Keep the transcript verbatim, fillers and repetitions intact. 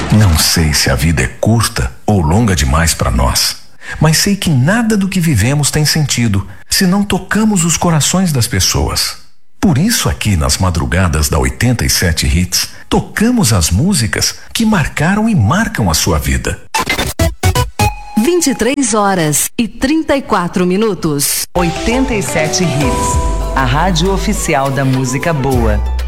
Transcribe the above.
Não sei se a vida é curta ou longa demais para nós, mas sei que nada do que vivemos tem sentido se não tocamos os corações das pessoas. Por isso, aqui nas madrugadas da oitenta e sete Hits, tocamos as músicas que marcaram e marcam a sua vida. vinte e três horas e trinta e quatro minutos. oitenta e sete Hits, a rádio oficial da música boa.